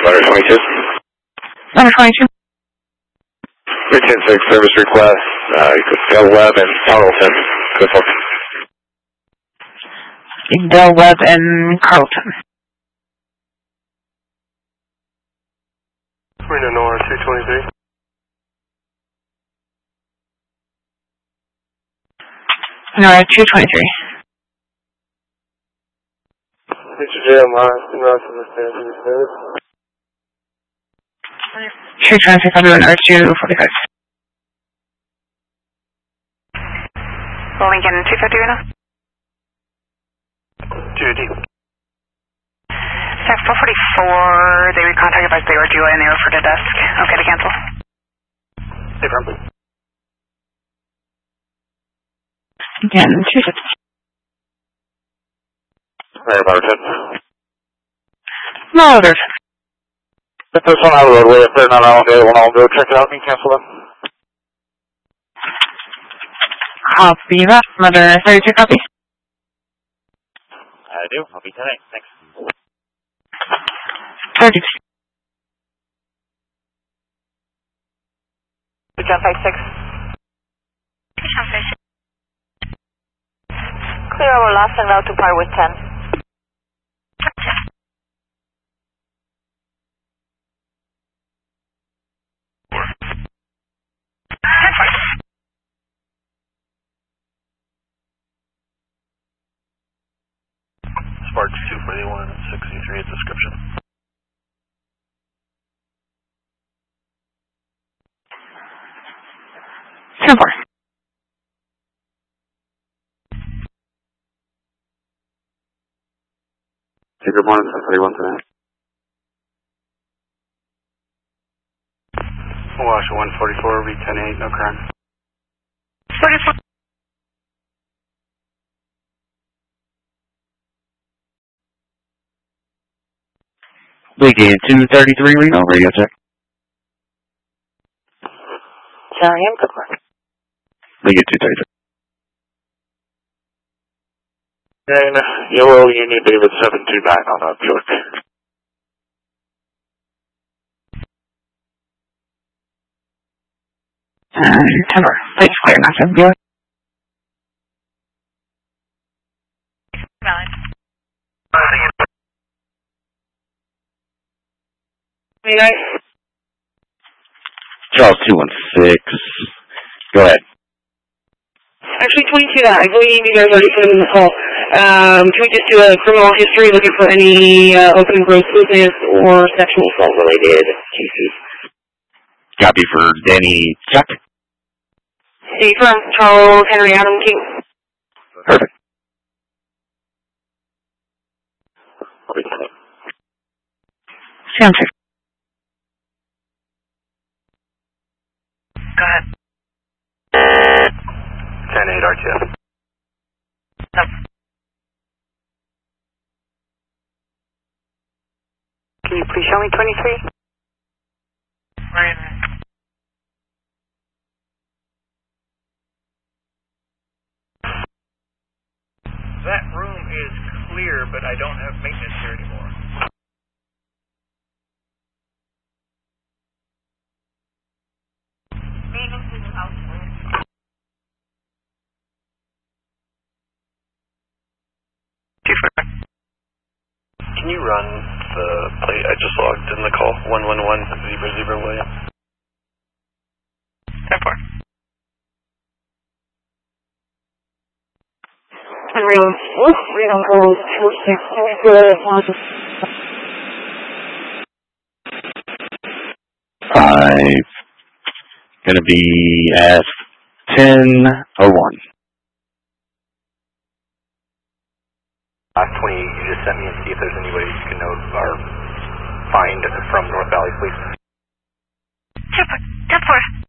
Letter 22. Letter 22. 310-6 service request. Del Webb and Carlton. Good for Del Webb and Carlton. Reno Nora 223. Nora 223. Mr. Jeremiah, in route to the stairs. True transfer from Nora 245. Lincoln 250 right now? 280. Staff 444, they were contacted by they were due and they referred to desk. Okay to cancel. Different. Again, 250. Mary Barton. No others. If there's one out of the roadway, if they're not on day one, I'll go check it out and cancel them. Copy that. Letter 32 copy. I do. I'll be tonight. Thanks. 32. John 56. Clear our last and route to par with 10. Sparks 241 and 63 at description. Simple. Good morning, 731 today. Wash 144, V10-8, no crime. 44. Lincoln 233 Reno, radio check. Sorry, I'm good. Lincoln 233. And Yellow Union David 729 on a Buick. Timber. Please clear not to Buick. Valid. Charles 216. Go ahead. Actually, 22 I believe you guys already put in the call. Can we just do a criminal history looking for any open gross business or sexual assault related cases? Copy for Danny Chuck. Steve from Charles Henry Adam King. Perfect. Sounds good. Go ahead. 10-8 RTF. Can you please show me 23? Right. That room is clear, but I don't have maintenance here anymore. Maintenance is elsewhere. Can you run the plate I just logged in the call? 111 Zebra William. 10-4. Five. Gonna be at 10:01. 20, you just sent me and see if there's any way you can know or find from North Valley Police. 10-4.